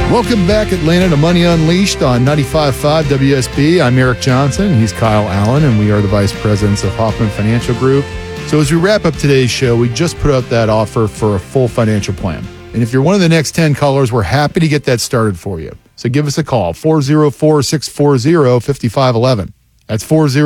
Welcome back, Atlanta, to Money Unleashed on 95.5 WSB. I'm Eric Johnson. He's Kyle Allen, and we are the vice presidents of Hoffman Financial Group. So as we wrap up today's show, we just put out that offer for a full financial plan. And if you're one of the next 10 callers, we're happy to get that started for you. So give us a call, 404-640-5511. That's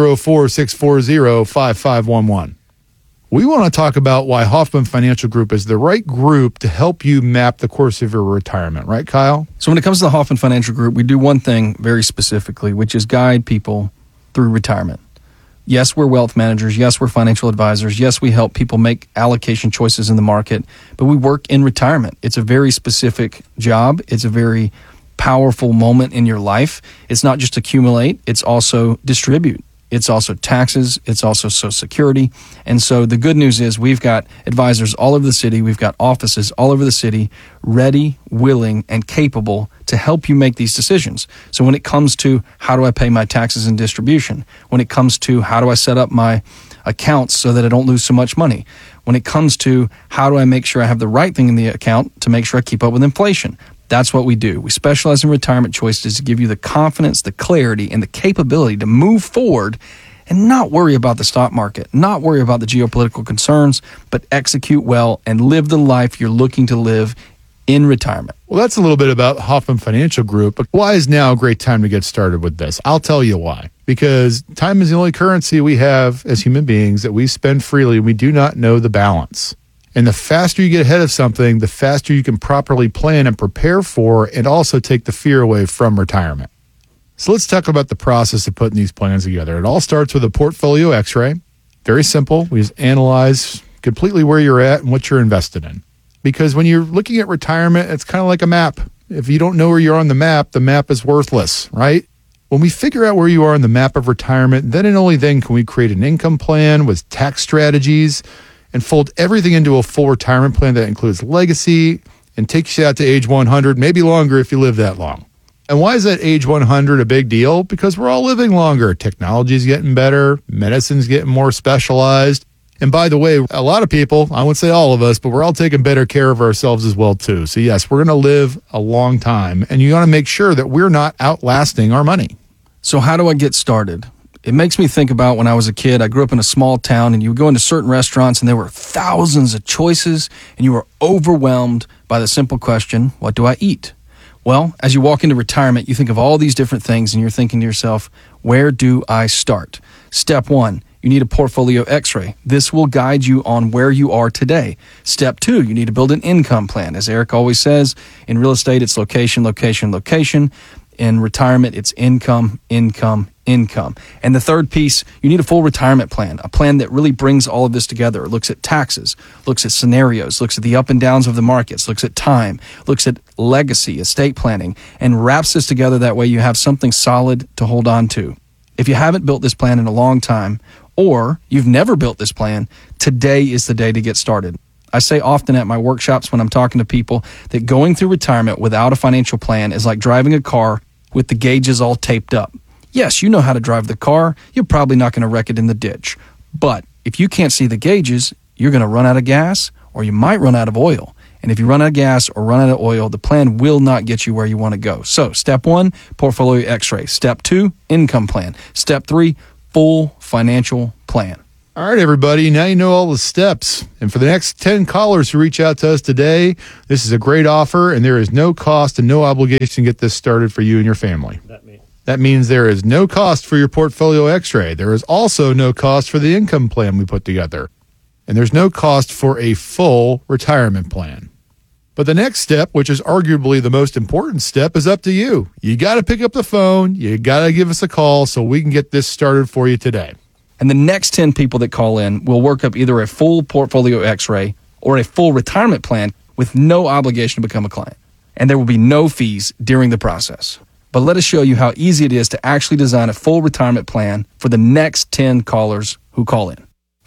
404-640-5511. We want to talk about why Hoffman Financial Group is the right group to help you map the course of your retirement. Right, Kyle? So when it comes to the Hoffman Financial Group, we do one thing very specifically, which is guide people through retirement. Yes, we're wealth managers. Yes, we're financial advisors. Yes, we help people make allocation choices in the market, but we work in retirement. It's a very specific job. It's a very powerful moment in your life. It's not just accumulate, it's also distribute. It's also taxes. It's also Social Security. And so the good news is we've got advisors all over the city. We've got offices all over the city ready, willing, and capable to help you make these decisions. So when it comes to how do I pay my taxes and distribution, when it comes to how do I set up my accounts so that I don't lose so much money, when it comes to how do I make sure I have the right thing in the account to make sure I keep up with inflation, that's what we do. We specialize in retirement choices to give you the confidence, the clarity, and the capability to move forward and not worry about the stock market, not worry about the geopolitical concerns, but execute well and live the life you're looking to live in retirement. Well, that's a little bit about Hoffman Financial Group, but why is now a great time to get started with this? I'll tell you why. Because time is the only currency we have as human beings that we spend freely. We do not know the balance. And the faster you get ahead of something, the faster you can properly plan and prepare for, and also take the fear away from retirement. So let's talk about the process of putting these plans together. It all starts with a portfolio x-ray. Very simple. We just analyze completely where you're at and what you're invested in. Because when you're looking at retirement, it's kind of like a map. If you don't know where you're on the map is worthless, right? When we figure out where you are on the map of retirement, then and only then can we create an income plan with tax strategies and fold everything into a full retirement plan that includes legacy and takes you out to age 100, maybe longer if you live that long. And why is that age 100 a big deal? Because we're all living longer. Technology's getting better. Medicine's getting more specialized. And by the way, a lot of people, I wouldn't say all of us, but we're all taking better care of ourselves as well too. So yes, we're going to live a long time, and you want to make sure that we're not outlasting our money. So how do I get started? It makes me think about when I was a kid. I grew up in a small town, and you would go into certain restaurants, and there were thousands of choices, and you were overwhelmed by the simple question, what do I eat? Well, as you walk into retirement, you think of all these different things, and you're thinking to yourself, where do I start? Step one, you need a portfolio x-ray. This will guide you on where you are today. Step two, you need to build an income plan. As Eric always says, in real estate, it's location, location, location. In retirement, it's income, income, income. And the third piece, you need a full retirement plan, a plan that really brings all of this together. It looks at taxes, looks at scenarios, looks at the up and downs of the markets, looks at time, looks at legacy, estate planning, and wraps this together that way you have something solid to hold on to. If you haven't built this plan in a long time, or you've never built this plan, today is the day to get started. I say often at my workshops when I'm talking to people that going through retirement without a financial plan is like driving a car with the gauges all taped up. Yes, you know how to drive the car. You're probably not going to wreck it in the ditch. But if you can't see the gauges, you're going to run out of gas, or you might run out of oil. And if you run out of gas or run out of oil, the plan will not get you where you want to go. So step one, portfolio x-ray. Step two, income plan. Step three, full financial plan. All right, everybody. Now you know all the steps. And for the next 10 callers who reach out to us today, this is a great offer, and there is no cost and no obligation to get this started for you and your family. That means there is no cost for your portfolio x-ray. There is also no cost for the income plan we put together. And there's no cost for a full retirement plan. But the next step, which is arguably the most important step, is up to you. You got to pick up the phone. You got to give us a call so we can get this started for you today. And the next 10 people that call in will work up either a full portfolio x-ray or a full retirement plan with no obligation to become a client. And there will be no fees during the process. But let us show you how easy it is to actually design a full retirement plan for the next 10 callers who call in.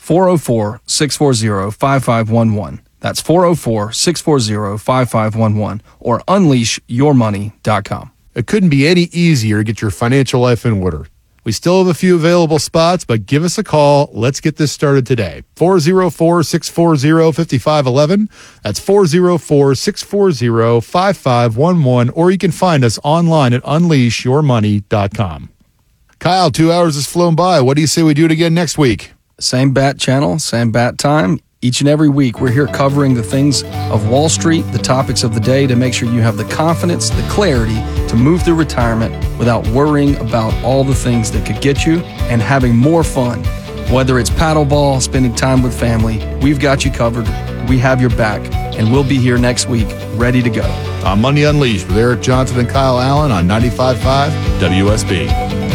404-640-5511. That's 404-640-5511 or unleashyourmoney.com. It couldn't be any easier to get your financial life in order. We still have a few available spots, but give us a call. Let's get this started today. 404-640-5511. That's 404-640-5511. Or you can find us online at unleashyourmoney.com. Kyle, 2 hours has flown by. What do you say we do it again next week? Same bat channel, same bat time. Each and every week, we're here covering the things of Wall Street, the topics of the day, to make sure you have the confidence, the clarity to move through retirement without worrying about all the things that could get you and having more fun. Whether it's paddleball, spending time with family, we've got you covered. We have your back, and we'll be here next week, ready to go. On Money Unleashed with Eric Johnson and Kyle Allen on 95.5 WSB.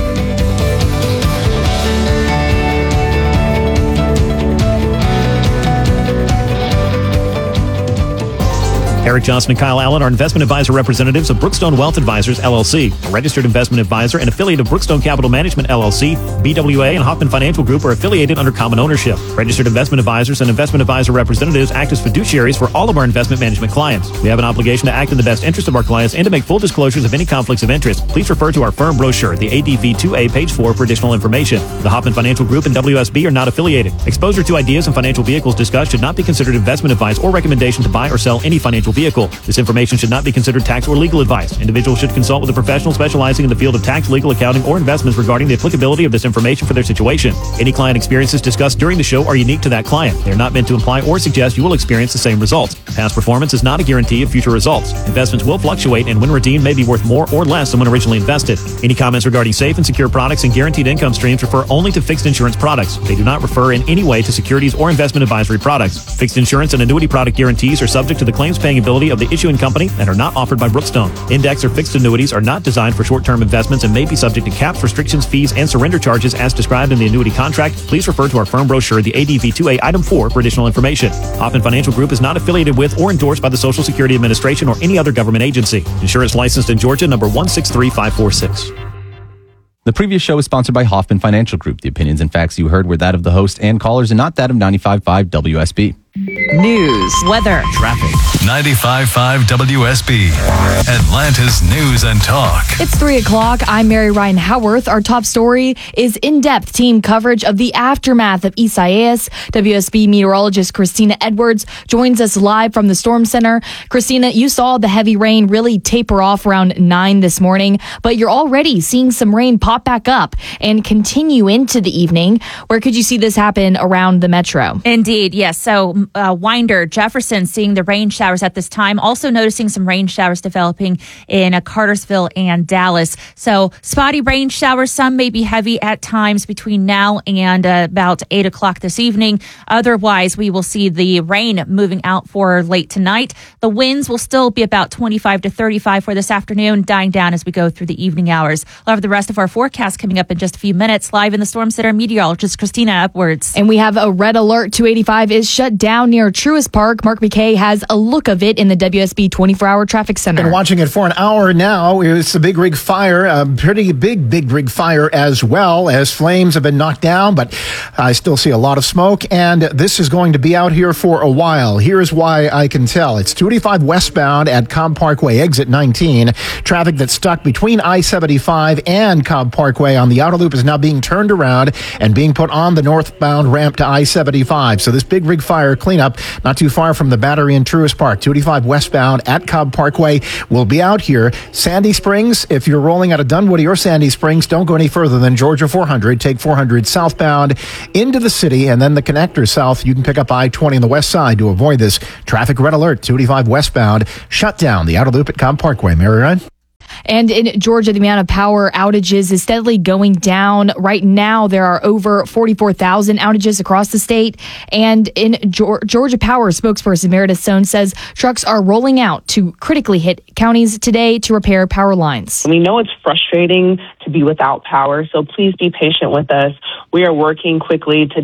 Eric Johnson and Kyle Allen are investment advisor representatives of Brookstone Wealth Advisors, LLC, a registered investment advisor and affiliate of Brookstone Capital Management, LLC. BWA and Hoffman Financial Group are affiliated under common ownership. Registered investment advisors and investment advisor representatives act as fiduciaries for all of our investment management clients. We have an obligation to act in the best interest of our clients and to make full disclosures of any conflicts of interest. Please refer to our firm brochure, the ADV 2A, page 4, for additional information. The Hoffman Financial Group and WSB are not affiliated. Exposure to ideas and financial vehicles discussed should not be considered investment advice or recommendation to buy or sell any financial vehicle. This information should not be considered tax or legal advice. Individuals should consult with a professional specializing in the field of tax, legal, accounting, or investments regarding the applicability of this information for their situation. Any client experiences discussed during the show are unique to that client. They are not meant to imply or suggest you will experience the same results. Past performance is not a guarantee of future results. Investments will fluctuate, and when redeemed may be worth more or less than when originally invested. Any comments regarding safe and secure products and guaranteed income streams refer only to fixed insurance products. They do not refer in any way to securities or investment advisory products. Fixed insurance and annuity product guarantees are subject to the claims paying ability of the issuing company and are not offered by Brookstone. Index or fixed annuities are not designed for short-term investments and may be subject to caps, restrictions, fees, and surrender charges as described in the annuity contract. Please refer to our firm brochure, the ADV 2A, item 4, for additional information. Hoffman Financial Group is not affiliated with or endorsed by the Social Security Administration or any other government agency. Insurance licensed in Georgia, number 163546. The previous show was sponsored by Hoffman Financial Group. The opinions and facts you heard were that of the host and callers and not that of 95.5 WSB. News, weather, Traffic. 95.5 WSB, Atlanta's news and talk. It's 3 o'clock. I'm Mary Ryan Howarth. Our top story is in-depth team coverage of the aftermath of Isaias. WSB meteorologist Christina Edwards joins us live from the Storm Center. Christina, you saw the heavy rain really taper off around 9 this morning, but you're already seeing some rain pop back up and continue into the evening. Where could you see this happen around the metro? Indeed, yes. So Winder, Jefferson seeing the rain showers at this time. Also noticing some rain showers developing in Cartersville and Dallas. So spotty rain showers. Some may be heavy at times between now and about 8 o'clock this evening. Otherwise, we will see the rain moving out for late tonight. The winds will still be about 25 to 35 for this afternoon, dying down as we go through the evening hours. We'll have the rest of our forecast coming up in just a few minutes. Live in the Storm Center, meteorologist Christina Edwards. And we have a red alert. 285 is shut down near Truist Park. Mark McKay has a look of it in the WSB 24-hour traffic center. Been watching it for an hour now. It's a big rig fire, a pretty big rig fire as well, as flames have been knocked down, but I still see a lot of smoke, and this is going to be out here for a while. Here's why I can tell. It's 285 westbound at Cobb Parkway, exit 19. Traffic that's stuck between I-75 and Cobb Parkway on the outer loop is now being turned around and being put on the northbound ramp to I-75. So this big rig fire cleanup not too far from the Battery in Truist Park. 285 westbound at Cobb Parkway will be out here. Sandy Springs, if you're rolling out of Dunwoody or Sandy Springs, don't go any further than Georgia 400. Take 400 southbound into the city, and then the connector south. You can pick up I-20 on the west side to avoid this traffic red alert. 285 westbound shut down the outer loop at Cobb Parkway. Mary Ryan? And in Georgia, the amount of power outages is steadily going down. Right now, there are over 44,000 outages across the state. And in Georgia Power spokesperson Meredith Stone says trucks are rolling out to critically hit counties today to repair power lines. We know it's frustrating to be without power, so please be patient with us. We are working quickly to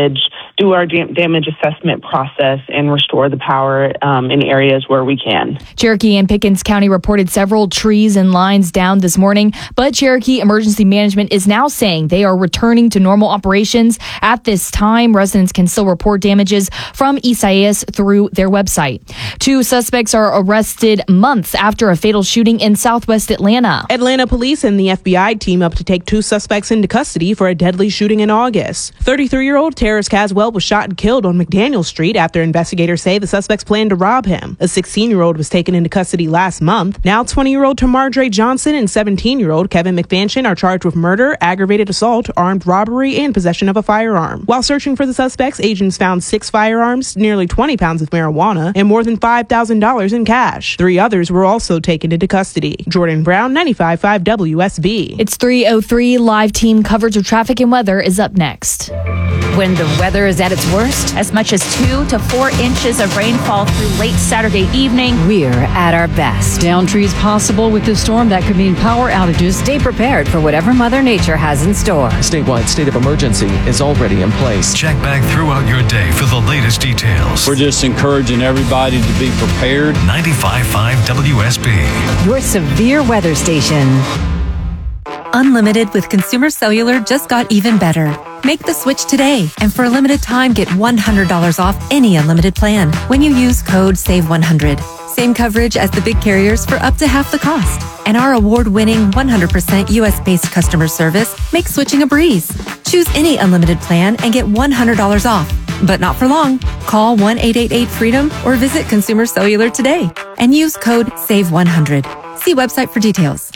do our damage assessment process and restore the power in areas where we can. Cherokee and Pickens County reported several trees and lines down this morning, but Cherokee Emergency Management is now saying they are returning to normal operations. At this time, residents can still report damages from Isaias through their website. 2 suspects are arrested months after a fatal shooting in southwest Atlanta. Atlanta police and the FBI FBI team up to take 2 suspects into custody for a deadly shooting in August. 33-year-old Terrence Caswell was shot and killed on McDaniel Street after investigators say the suspects planned to rob him. A 16-year-old was taken into custody last month. Now 20-year-old Tamardre Johnson and 17-year-old Kevin McFanchen are charged with murder, aggravated assault, armed robbery, and possession of a firearm. While searching for the suspects, agents found 6 firearms, nearly 20 pounds of marijuana, and more than $5,000 in cash. 3 others were also taken into custody. Jordan Brown, 95.5 WSB. It's 3:03. Live team coverage of traffic and weather is up next. When the weather is at its worst, As much as 2 to 4 inches of rainfall through late Saturday evening. we're at our best. Down trees possible with this storm that could mean power outages. Stay prepared for whatever Mother Nature has in store. A statewide state of emergency is already in place. Check back throughout your day for the latest details. We're just encouraging everybody to be prepared. 95.5 WSB. Your severe weather station. Unlimited with Consumer Cellular just got even better. Make the switch today, and for a limited time, get $100 off any unlimited plan when you use code SAVE100. Same coverage as the big carriers for up to half the cost. And our award-winning 100% U.S.-based customer service makes switching a breeze. Choose any unlimited plan and get $100 off. But not for long. Call 1-888-FREEDOM or visit Consumer Cellular today and use code SAVE100. See website for details.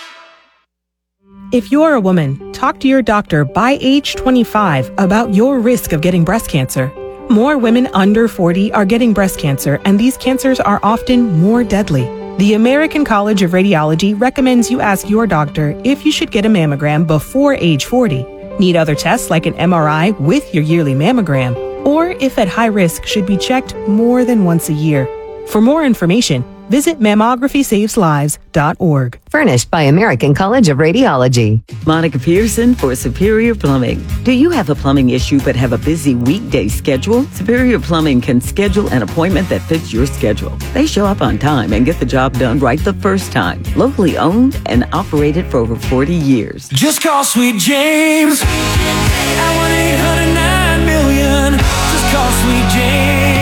If you're a woman, talk to your doctor by age 25 about your risk of getting breast cancer. More women under 40 are getting breast cancer, and these cancers are often more deadly. The American College of Radiology recommends you ask your doctor if you should get a mammogram before age 40. Need other tests like an MRI with your yearly mammogram, or if at high risk should be checked more than once a year. For more information, visit mammographysaveslives.org. Furnished by American College of Radiology. Monica Pearson for Superior Plumbing. Do you have a plumbing issue but have a busy weekday schedule? Superior Plumbing can schedule an appointment that fits your schedule. They show up on time and get the job done right the first time. Locally owned and operated for over 40 years. Just call Sweet James at 1-800-9-million. Just call Sweet James,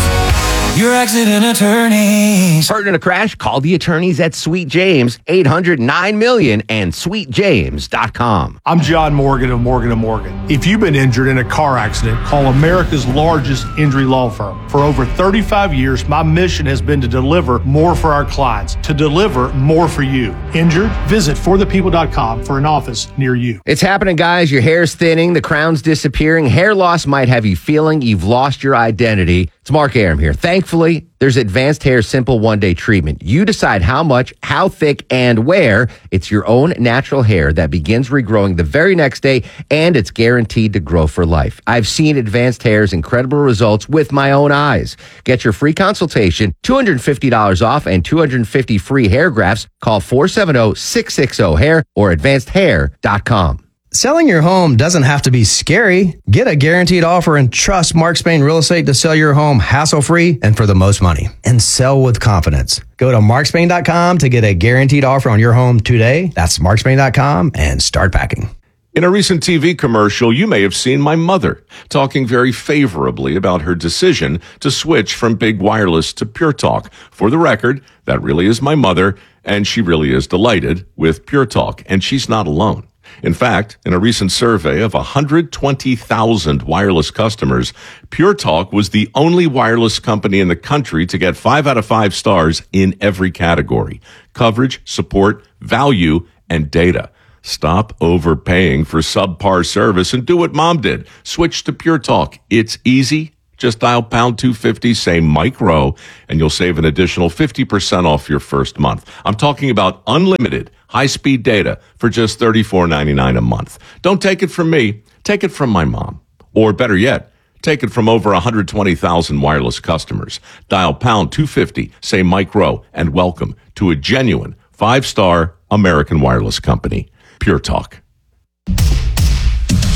your accident attorneys. Hurt in a crash? Call the attorneys at Sweet James, 800-9-million and sweetjames.com. I'm John Morgan of Morgan & Morgan. If you've been injured in a car accident, call America's largest injury law firm. For over 35 years, my mission has been to deliver more for our clients, to deliver more for you. Injured? Visit forthepeople.com for an office near you. It's happening, guys. Your hair's thinning, the crown's disappearing, hair loss might have you feeling you've lost your identity. It's Mark Aram here. Thankfully, there's Advanced Hair Simple One-Day Treatment. You decide how much, how thick, and where. It's your own natural hair that begins regrowing the very next day, and it's guaranteed to grow for life. I've seen Advanced Hair's incredible results with my own eyes. Get your free consultation, $250 off, and 250 free hair grafts. Call 470-660-HAIR or advancedhair.com. Selling your home doesn't have to be scary. Get a guaranteed offer and trust Mark Spain Real Estate to sell your home hassle-free and for the most money. And sell with confidence. Go to markspain.com to get a guaranteed offer on your home today. That's markspain.com and start packing. In a recent TV commercial, you may have seen my mother talking very favorably about her decision to switch from Big Wireless to Pure Talk. For the record, that really is my mother, and she really is delighted with Pure Talk, and she's not alone. In fact, in a recent survey of 120,000 wireless customers, Pure Talk was the only wireless company in the country to get 5 out of 5 stars in every category: coverage, support, value, and data. Stop overpaying for subpar service and do what Mom did. Switch to Pure Talk. It's easy. Just dial pound 250, say Mike Rowe, and you'll save an additional 50% off your first month. I'm talking about unlimited high-speed data for just $34.99 a month. Don't take it from me. Take it from my mom. Or better yet, take it from over 120,000 wireless customers. Dial pound 250, say Mike Rowe, and welcome to a genuine 5-star American wireless company. Pure Talk.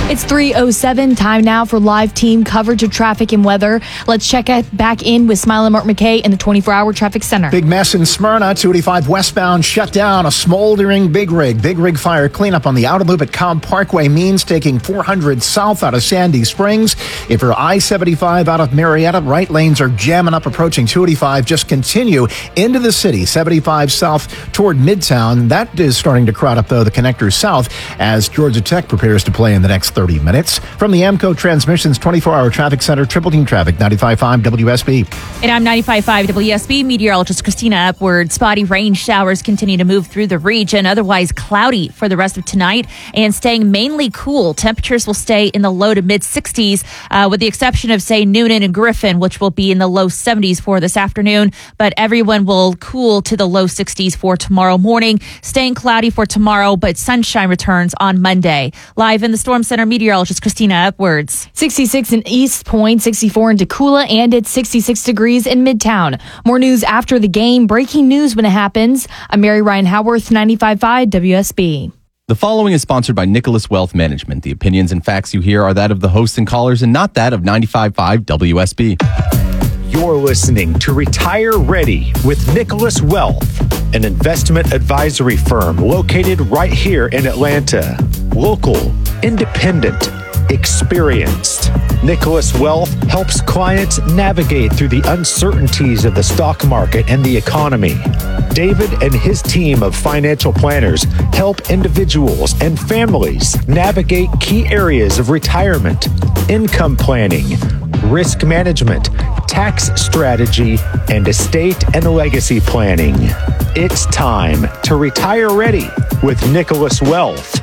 It's 3:07. Time now for live team coverage of traffic and weather. Let's check back in with Smile and Mark McKay in the 24-hour traffic center. Big mess in Smyrna. 285 westbound shut down. A smoldering big rig fire cleanup on the outer loop at Cobb Parkway means taking 400 south out of Sandy Springs. If you're I-75 out of Marietta, right lanes are jamming up approaching 285. Just continue into the city. 75 south toward Midtown. That is starting to crowd up, though, the connector south as Georgia Tech prepares to play in the next 30 minutes. From the AMCO Transmissions 24-hour traffic center, Triple Team Traffic, 95.5 WSB. And I'm 95.5 WSB meteorologist Christina Upward. Spotty rain showers continue to move through the region, otherwise cloudy for the rest of tonight and staying mainly cool. Temperatures will stay in the low to mid 60s, with the exception of, say, Noonan and Griffin, which will be in the low 70s for this afternoon. But everyone will cool to the low 60s for tomorrow morning. Staying cloudy for tomorrow, but sunshine returns on Monday. Live in the Storm Center, meteorologist Christina Upwards. 66 in East Point, 64 in Tacula, and it's 66 degrees in Midtown. More news after the game. Breaking news when it happens. I'm Mary Ryan Howarth, 95.5 WSB. The following is sponsored by Nicholas Wealth Management. The opinions and facts you hear are that of the hosts and callers and not that of 95.5 WSB. You're listening to Retire Ready with Nicholas Wealth, an investment advisory firm located right here in Atlanta. Local, independent, experienced. Nicholas Wealth helps clients navigate through the uncertainties of the stock market and the economy. David and his team of financial planners help individuals and families navigate key areas of retirement, income planning, risk management, tax strategy, and estate and legacy planning. It's time to retire ready with Nicholas Wealth.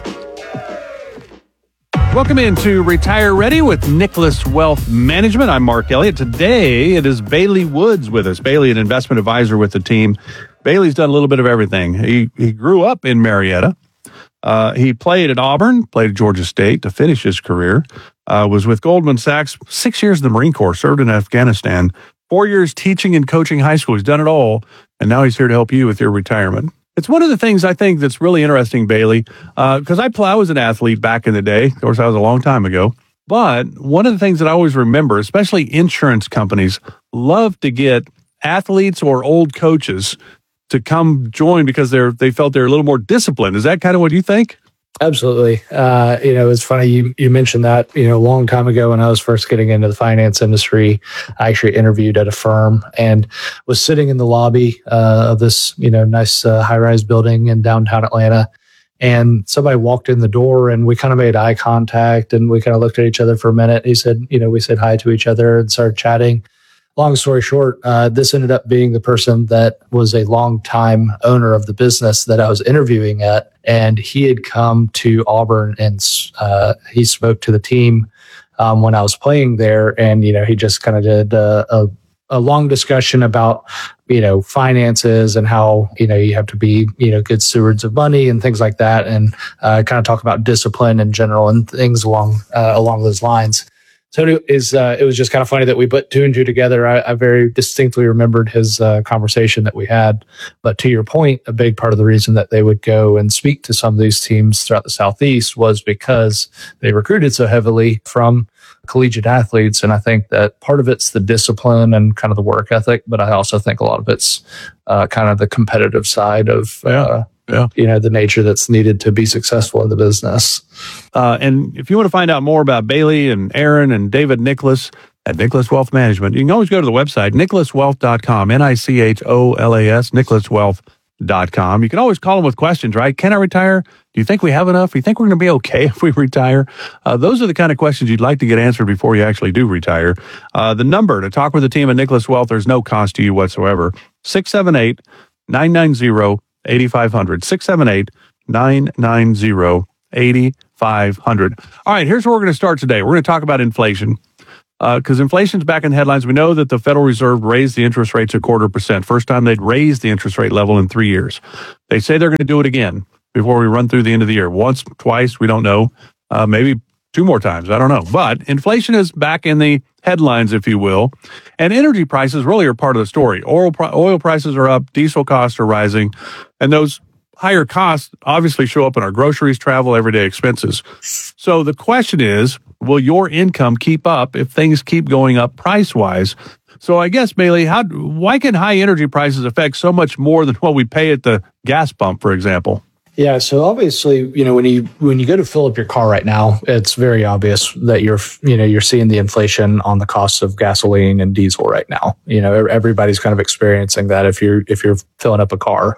Welcome into Retire Ready with Nicholas Wealth Management. I'm Mark Elliott. Today, it is Bailey Woods with us. Bailey, an investment advisor with the team. Bailey's done a little bit of everything. He grew up in Marietta. He played at Auburn, played at Georgia State to finish his career. Was with Goldman Sachs, 6 years in the Marine Corps, served in Afghanistan, 4 years teaching and coaching high school. He's done it all, and now he's here to help you with your retirement. It's one of the things I think that's really interesting, Bailey, because I was an athlete back in the day. Of course, that was a long time ago. But one of the things that I always remember, especially insurance companies, love to get athletes or old coaches to come join because they felt they're a little more disciplined. Is that kind of what you think? Absolutely. It's funny you mentioned that, a long time ago when I was first getting into the finance industry, I actually interviewed at a firm and was sitting in the lobby of this, nice high-rise building in downtown Atlanta. And somebody walked in the door and we kind of made eye contact and we kind of looked at each other for a minute. He said, we said hi to each other and started chatting. Long story short, this ended up being the person that was a longtime owner of the business that I was interviewing at. And he had come to Auburn and he spoke to the team when I was playing there. And, he just kind of did a long discussion about, finances and how, you have to be, good stewards of money and things like that. And kind of talk about discipline in general and things along those lines. So it was just kind of funny that we put two and two together. I very distinctly remembered his conversation that we had. But to your point, a big part of the reason that they would go and speak to some of these teams throughout the Southeast was because they recruited so heavily from collegiate athletes. And I think that part of it's the discipline and kind of the work ethic. But I also think a lot of it's kind of the competitive side of the nature that's needed to be successful in the business. And if you want to find out more about Bailey and Aaron and David Nicholas at Nicholas Wealth Management, you can always go to the website, nicholaswealth.com, NICHOLAS, nicholaswealth.com. You can always call them with questions, right? Can I retire? Do you think we have enough? Do you think we're going to be okay if we retire? Those are the kind of questions you'd like to get answered before you actually do retire. The number to talk with the team at Nicholas Wealth, there's no cost to you whatsoever. 678-990-8500, 678-990-8500. All right, here's where we're going to start today. We're going to talk about inflation because inflation's back in the headlines. We know that the Federal Reserve raised the interest rates 0.25%. First time they'd raised the interest rate level in 3 years. They say they're going to do it again before we run through the end of the year. Once, twice, we don't know. Maybe two more times. I don't know. But inflation is back in the headlines, if you will. And energy prices really are part of the story. Oil prices are up. Diesel costs are rising. And those higher costs obviously show up in our groceries, travel, everyday expenses. So the question is, will your income keep up if things keep going up price-wise? So I guess, Bailey, why can high energy prices affect so much more than what we pay at the gas pump, for example? Yeah, so obviously, when you go to fill up your car right now, it's very obvious that you're seeing the inflation on the cost of gasoline and diesel right now. Everybody's kind of experiencing that if you're filling up a car.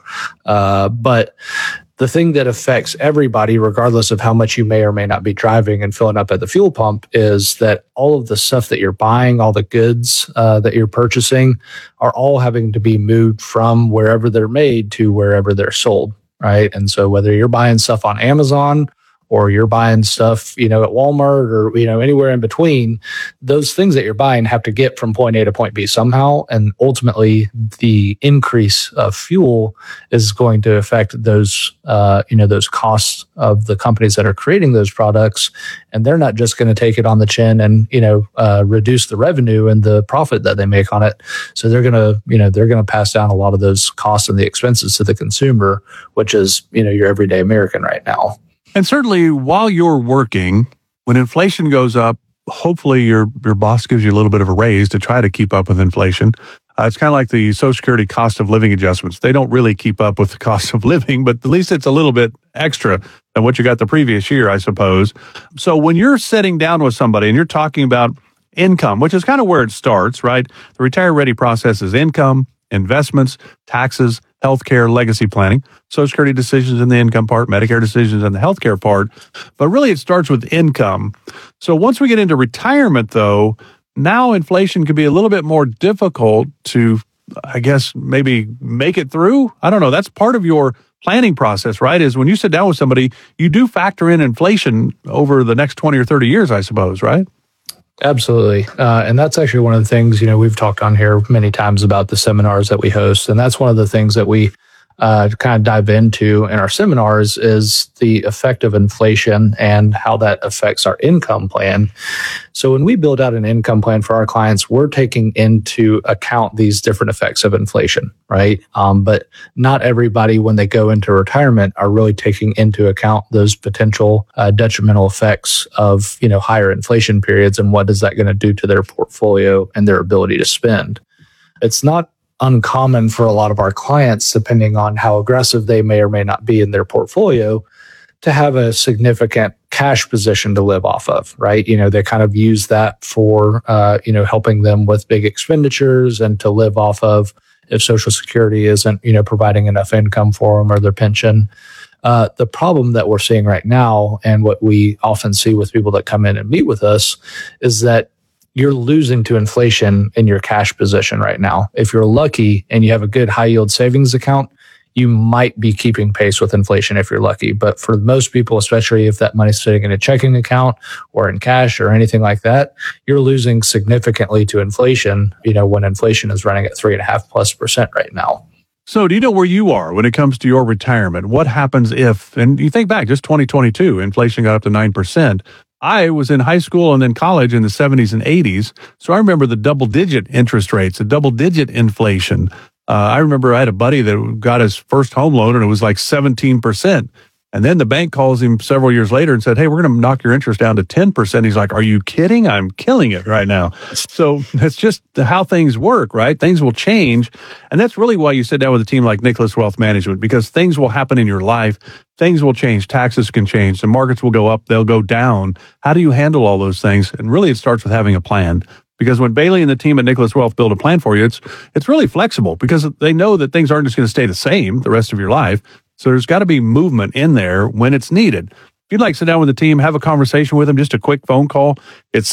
But the thing that affects everybody, regardless of how much you may or may not be driving and filling up at the fuel pump, is that all of the stuff that you're buying, all the goods that you're purchasing, are all having to be moved from wherever they're made to wherever they're sold. Right. And so whether you're buying stuff on Amazon or you're buying stuff, at Walmart or, anywhere in between, those things that you're buying have to get from point A to point B somehow. And ultimately, the increase of fuel is going to affect those, those costs of the companies that are creating those products. And they're not just going to take it on the chin and, reduce the revenue and the profit that they make on it. So they're going to pass down a lot of those costs and the expenses to the consumer, which is, your everyday American right now. And certainly while you're working, when inflation goes up, hopefully your boss gives you a little bit of a raise to try to keep up with inflation. It's kind of like the Social Security cost of living adjustments. They don't really keep up with the cost of living, but at least it's a little bit extra than what you got the previous year, I suppose. So when you're sitting down with somebody and you're talking about income, which is kind of where it starts, right? The Retire Ready process is income, investments, taxes, healthcare, legacy planning, Social Security decisions in the income part, Medicare decisions in the healthcare part. But really, it starts with income. So once we get into retirement, though, now inflation could be a little bit more difficult to, I guess, maybe make it through. I don't know. That's part of your planning process, right? Is when you sit down with somebody, you do factor in inflation over the next 20 or 30 years, I suppose, right? Absolutely. And that's actually one of the things, we've talked on here many times about the seminars that we host. And that's one of the things that we kind of dive into in our seminars is the effect of inflation and how that affects our income plan. So when we build out an income plan for our clients, we're taking into account these different effects of inflation, right? But not everybody, when they go into retirement, are really taking into account those potential detrimental effects of, higher inflation periods and what is that going to do to their portfolio and their ability to spend. It's not uncommon for a lot of our clients, depending on how aggressive they may or may not be in their portfolio, to have a significant cash position to live off of, right? They kind of use that for, helping them with big expenditures and to live off of if Social Security isn't, providing enough income for them or their pension. The problem that we're seeing right now, and what we often see with people that come in and meet with us, is that you're losing to inflation in your cash position right now. If you're lucky and you have a good high yield savings account, you might be keeping pace with inflation if you're lucky. But for most people, especially if that money's sitting in a checking account or in cash or anything like that, you're losing significantly to inflation, when inflation is running at 3.5%+ right now. So do you know where you are when it comes to your retirement? What happens if, and you think back, just 2022, inflation got up to 9%. I was in high school and then college in the 70s and 80s, so I remember the double-digit interest rates, the double-digit inflation. I remember I had a buddy that got his first home loan, and it was like 17%. And then the bank calls him several years later and said, hey, we're going to knock your interest down to 10%. He's like, are you kidding? I'm killing it right now. So that's just how things work, right? Things will change. And that's really why you sit down with a team like Nicholas Wealth Management, because things will happen in your life. Things will change. Taxes can change. The markets will go up. They'll go down. How do you handle all those things? And really, it starts with having a plan. Because when Bailey and the team at Nicholas Wealth build a plan for you, it's really flexible because they know that things aren't just going to stay the same the rest of your life. So there's got to be movement in there when it's needed. If you'd like to sit down with the team, have a conversation with them, just a quick phone call, it's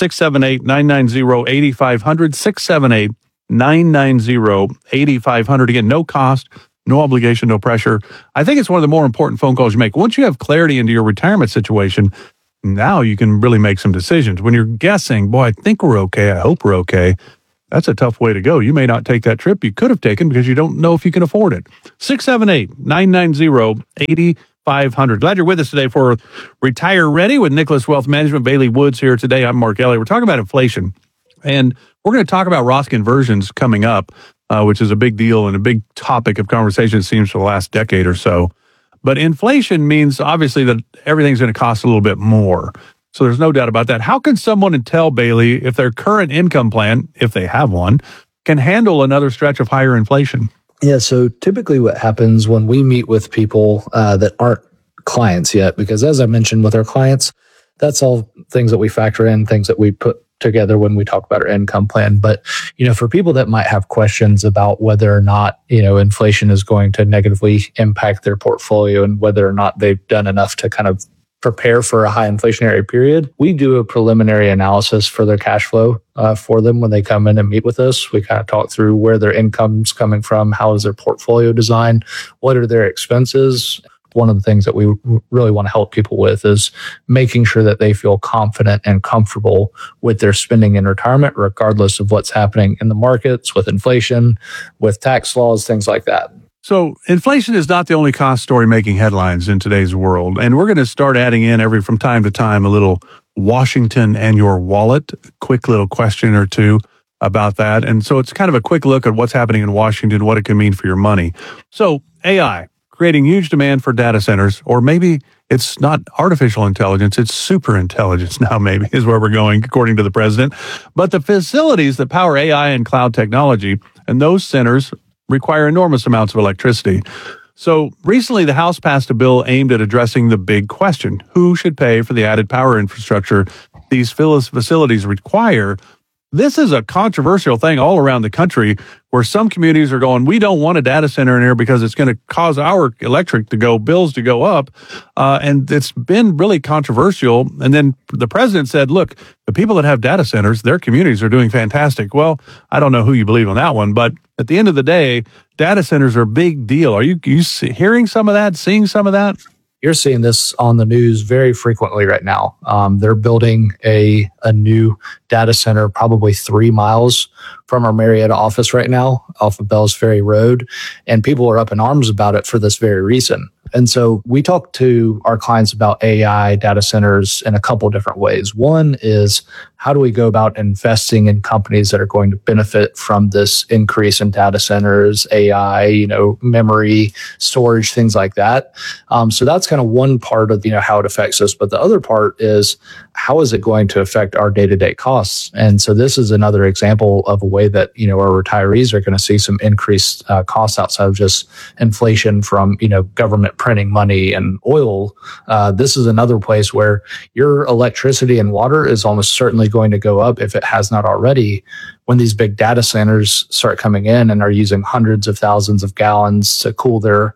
678-990-8500, 678-990-8500. Again, no cost, no obligation, no pressure. I think it's one of the more important phone calls you make. Once you have clarity into your retirement situation, now you can really make some decisions. When you're guessing, boy, I think we're okay, I hope we're okay, that's a tough way to go. You may not take that trip you could have taken because you don't know if you can afford it. 678-990-8500. Glad you're with us today for Retire Ready with Nicholas Wealth Management. Bailey Woods here today. I'm Mark Elliott. We're talking about inflation, and we're going to talk about Roth conversions coming up, which is a big deal and a big topic of conversation, it seems, for the last decade or so. But inflation means obviously that everything's going to cost a little bit more. So there's no doubt about that. How can someone tell, Bailey, if their current income plan, if they have one, can handle another stretch of higher inflation? Yeah, so typically what happens when we meet with people that aren't clients yet, because as I mentioned with our clients, that's all things that we factor in, things that we put together when we talk about our income plan. But, for people that might have questions about whether or not, inflation is going to negatively impact their portfolio and whether or not they've done enough to kind of prepare for a high inflationary period, we do a preliminary analysis for their cash flow for them when they come in and meet with us. We kind of talk through where their income's coming from, how is their portfolio designed, what are their expenses. One of the things that we really want to help people with is making sure that they feel confident and comfortable with their spending in retirement, regardless of what's happening in the markets, with inflation, with tax laws, things like that. So inflation is not the only cost story making headlines in today's world. And we're going to start adding in from time to time a little Washington and your wallet, quick little question or two about that. And so it's kind of a quick look at what's happening in Washington, what it can mean for your money. So AI, creating huge demand for data centers, or maybe it's not artificial intelligence, it's super intelligence now, maybe is where we're going, according to the president. But the facilities that power AI and cloud technology, and those centers require enormous amounts of electricity. So recently, the House passed a bill aimed at addressing the big question: who should pay for the added power infrastructure these facilities require? This is a controversial thing all around the country, where some communities are going, we don't want a data center in here because it's going to cause our bills to go up. And it's been really controversial. And then the president said, look, the people that have data centers, their communities are doing fantastic. Well, I don't know who you believe on that one, but at the end of the day, data centers are a big deal. Are you hearing some of that, seeing some of that? You're seeing this on the news very frequently right now. They're building a new data center probably 3 miles from our Marietta office right now off of Bells Ferry Road. And people are up in arms about it for this very reason. And so we talk to our clients about AI data centers in a couple of different ways. One is, how do we go about investing in companies that are going to benefit from this increase in data centers, AI, memory, storage, things like that. So that's kind of one part of, how it affects us. But the other part is, how is it going to affect our day-to-day costs? And so this is another example of a way that, our retirees are going to see some increased costs outside of just inflation from, government printing money and oil. This is another place where your electricity and water is almost certainly going to go up, if it has not already, when these big data centers start coming in and are using hundreds of thousands of gallons to cool their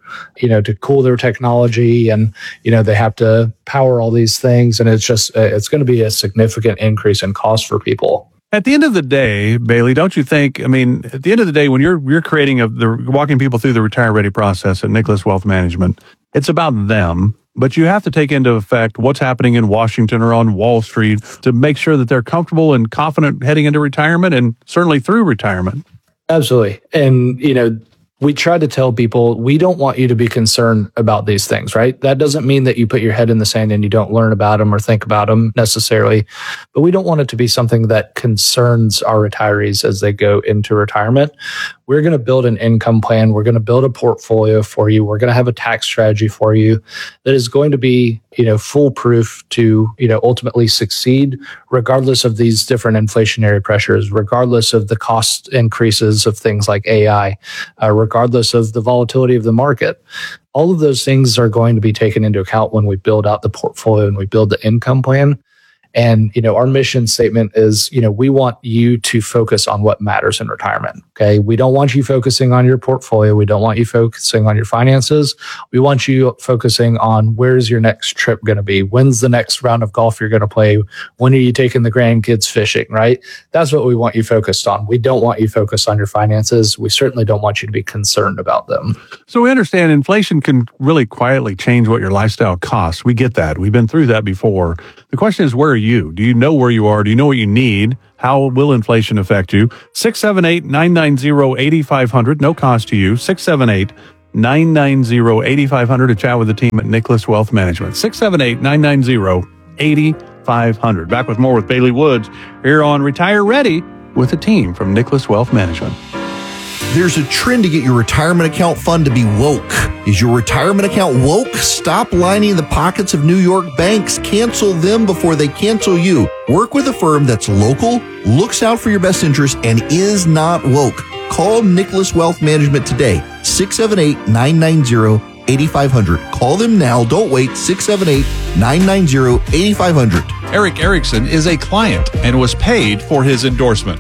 technology, and they have to power all these things, and it's going to be a significant increase in cost for people. At the end of the day, Bailey, don't you think, at the end of the day, when you're walking people through the Retire Ready process at Nicholas Wealth Management, it's about them. But you have to take into effect what's happening in Washington or on Wall Street to make sure that they're comfortable and confident heading into retirement, and certainly through retirement. Absolutely. And, we try to tell people, we don't want you to be concerned about these things, right? That doesn't mean that you put your head in the sand and you don't learn about them or think about them necessarily, but we don't want it to be something that concerns our retirees as they go into retirement. We're going to build an income plan. We're going to build a portfolio for you. We're going to have a tax strategy for you that is going to be, foolproof to, ultimately succeed, regardless of these different inflationary pressures, regardless of the cost increases of things like AI, regardless of the volatility of the market. All of those things are going to be taken into account when we build out the portfolio and we build the income plan. And, our mission statement is, we want you to focus on what matters in retirement. Okay. We don't want you focusing on your portfolio. We don't want you focusing on your finances. We want you focusing on, where's your next trip going to be? When's the next round of golf you're going to play? When are you taking the grandkids fishing, right? That's what we want you focused on. We don't want you focused on your finances. We certainly don't want you to be concerned about them. So we understand inflation can really quietly change what your lifestyle costs. We get that. We've been through that before. The question is, where are you? Do you know where you are? Do you know what you need? How will inflation affect you? 678-990-8500. No cost to you. 678-990-8500 to chat with the team at Nicholas Wealth Management. 678-990-8500. Back with more with Bailey Woods here on Retire Ready with the team from Nicholas Wealth Management. There's a trend to get your retirement account fund to be woke. Is your retirement account woke? Stop lining the pockets of New York banks. Cancel them before they cancel you. Work with a firm that's local, looks out for your best interest, and is not woke. Call Nicholas Wealth Management today, 678-990-8500. Call them now. Don't wait, 678-990-8500. Eric Erickson is a client and was paid for his endorsement.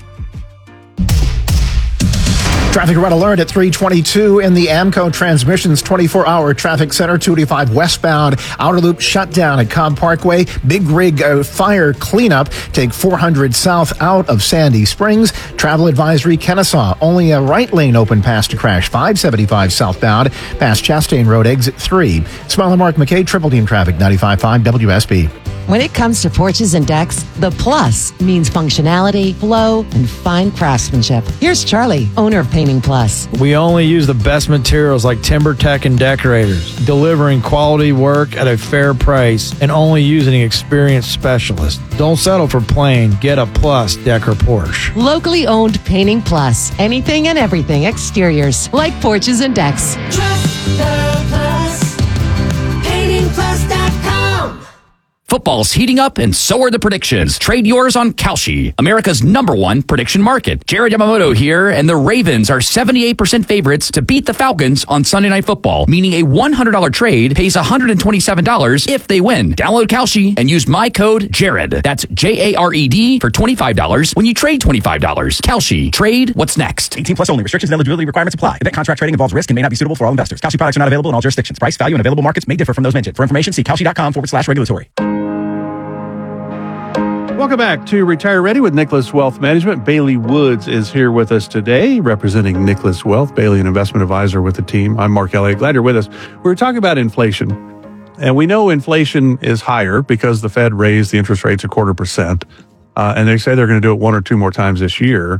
Traffic red alert at 3:22 in the AMCO Transmissions 24-hour traffic center, 285 westbound. Outer loop shut down at Cobb Parkway. Big rig fire cleanup. Take 400 south out of Sandy Springs. Travel advisory Kennesaw. Only a right lane open past a crash. 575 southbound past Chastain Road, exit 3. Smile and Mark McKay, Triple Team Traffic, 95.5 WSB. When it comes to porches and decks, the plus means functionality, flow, and fine craftsmanship. Here's Charlie, owner of Painting Plus. We only use the best materials like TimberTech and Decorators, delivering quality work at a fair price and only using experienced specialists. Don't settle for plain. Get a Plus deck or Porsche. Locally owned Painting Plus. Anything and everything exteriors, like porches and decks. Trust the Plus. PaintingPlus.com. Football's heating up, and so are the predictions. Trade yours on Kalshi, America's #1 prediction market. Jared Yamamoto here, and the Ravens are 78% favorites to beat the Falcons on Sunday Night Football, meaning a $100 trade pays $127 if they win. Download Kalshi and use my code JARED. That's JARED for $25 when you trade $25. Kalshi. Trade what's next. 18 plus only. Restrictions and eligibility requirements apply. Event contract trading involves risk and may not be suitable for all investors. Kalshi products are not available in all jurisdictions. Price, value, and available markets may differ from those mentioned. For information, see kalshi.com/regulatory. Welcome back to Retire Ready with Nicholas Wealth Management. Bailey Woods is here with us today, representing Nicholas Wealth. Bailey, an investment advisor with the team. I'm Mark Elliott. Glad you're with us. We're talking about inflation, and we know inflation is higher because the Fed raised the interest rates 0.25%, and they say they're going to do it one or two more times this year.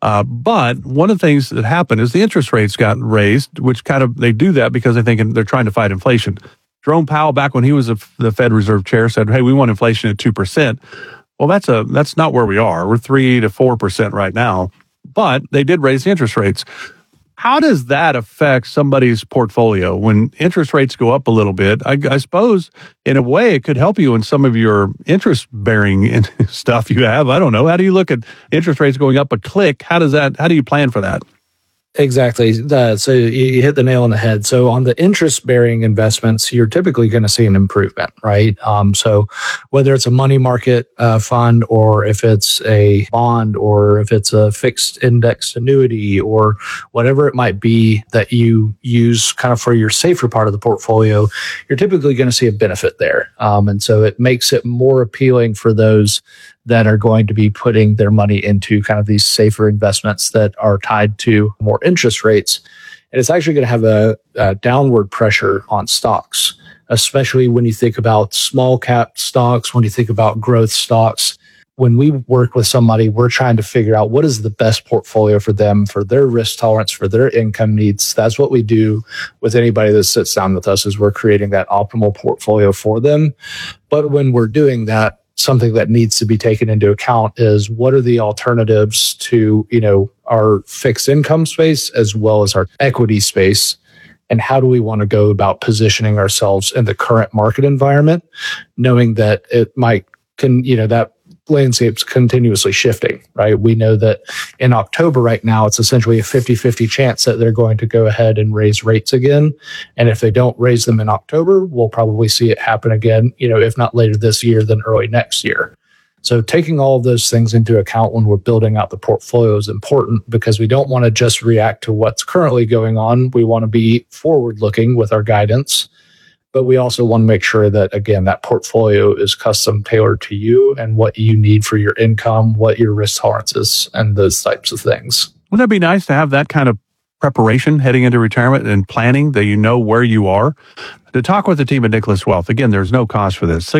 But one of the things that happened is the interest rates got raised, which they do that because they think they're trying to fight inflation. Jerome Powell, back when he was the Fed Reserve Chair, said, "Hey, we want inflation at 2%." Well, that's not where we are. We're 3 to 4% right now, but they did raise the interest rates. How does that affect somebody's portfolio when interest rates go up a little bit? I suppose in a way it could help you in some of your interest-bearing stuff you have. I don't know. How do you look at interest rates going up a click? How do you plan for that? Exactly. So you hit the nail on the head. So on the interest-bearing investments, you're typically going to see an improvement, right? So whether it's a money market fund, or if it's a bond, or if it's a fixed index annuity, or whatever it might be that you use kind of for your safer part of the portfolio, you're typically going to see a benefit there. And so it makes it more appealing for those that are going to be putting their money into kind of these safer investments that are tied to more interest rates. And it's actually going to have a downward pressure on stocks, especially when you think about small cap stocks, when you think about growth stocks. When we work with somebody, we're trying to figure out what is the best portfolio for them, for their risk tolerance, for their income needs. That's what we do with anybody that sits down with us, is we're creating that optimal portfolio for them. But when we're doing that, something that needs to be taken into account is what are the alternatives to, our fixed income space as well as our equity space, and how do we want to go about positioning ourselves in the current market environment, knowing that it might that landscape's continuously shifting, right? We know that in October right now, it's essentially a 50-50 chance that they're going to go ahead and raise rates again. And if they don't raise them in October, we'll probably see it happen again, if not later this year, then early next year. So taking all of those things into account when we're building out the portfolio is important, because we don't want to just react to what's currently going on. We want to be forward-looking with our guidance. But we also want to make sure that, again, that portfolio is custom tailored to you and what you need for your income, what your risk tolerance is, and those types of things. Wouldn't it be nice to have that kind of preparation heading into retirement and planning, that you know where you are? To talk with the team at Nicholas Wealth, again, there's no cost for this.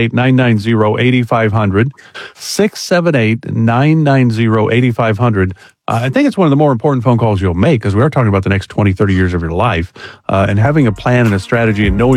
678-990-8500. 678-990-8500. I think it's one of the more important phone calls you'll make, because we are talking about the next 20, 30 years of your life, and having a plan and a strategy and knowing